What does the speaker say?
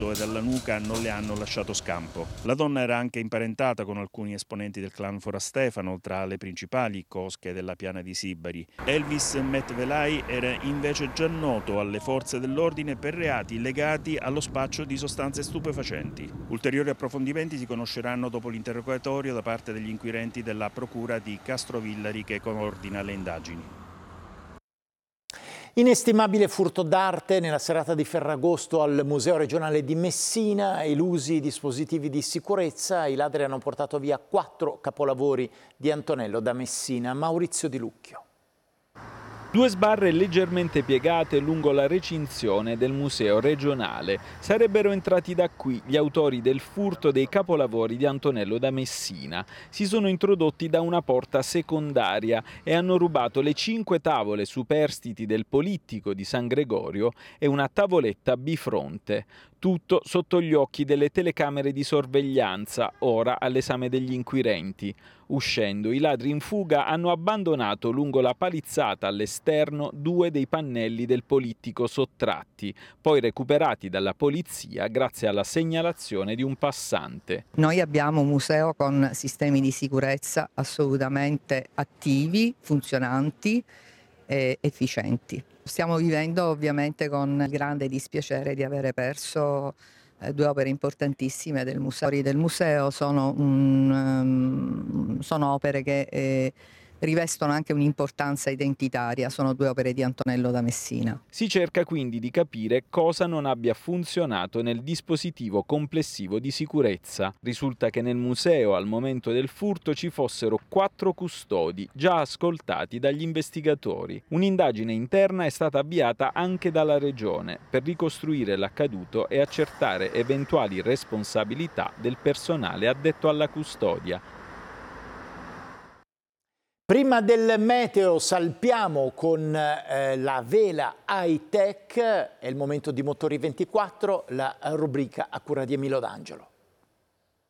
e dalla nuca non le hanno lasciato scampo. La donna era anche imparentata con alcuni esponenti del clan Forastefano, tra le principali cosche della piana di Sibari. Elvis Metvelai era invece già noto alle forze dell'ordine per reati legati allo spaccio di sostanze stupefacenti. Ulteriori approfondimenti si conosceranno dopo l'interrogatorio da parte degli inquirenti della procura di Castrovillari che coordina le indagini. Inestimabile furto d'arte nella serata di Ferragosto al Museo regionale di Messina, elusi dispositivi di sicurezza, i ladri hanno portato via 4 capolavori di Antonello da Messina. Maurizio Di Lucchio. 2 sbarre leggermente piegate lungo la recinzione del museo regionale. Sarebbero entrati da qui gli autori del furto dei capolavori di Antonello da Messina. Si sono introdotti da una porta secondaria e hanno rubato le 5 tavole superstiti del Polittico di San Gregorio e una tavoletta bifronte. Tutto sotto gli occhi delle telecamere di sorveglianza, ora all'esame degli inquirenti. Uscendo, i ladri in fuga hanno abbandonato lungo la palizzata all'esterno 2 dei pannelli del Polittico sottratti, poi recuperati dalla polizia grazie alla segnalazione di un passante. Noi abbiamo un museo con sistemi di sicurezza assolutamente attivi, funzionanti e efficienti. Stiamo vivendo ovviamente con grande dispiacere di avere perso 2 opere importantissime del museo. Sono opere che rivestono anche un'importanza identitaria, sono 2 opere di Antonello da Messina. Si cerca quindi di capire cosa non abbia funzionato nel dispositivo complessivo di sicurezza. Risulta che nel museo al momento del furto ci fossero 4 custodi, già ascoltati dagli investigatori. Un'indagine interna è stata avviata anche dalla Regione per ricostruire l'accaduto e accertare eventuali responsabilità del personale addetto alla custodia. Prima del meteo salpiamo con la vela high tech, è il momento di Motori 24, la rubrica a cura di Emilio D'Angelo.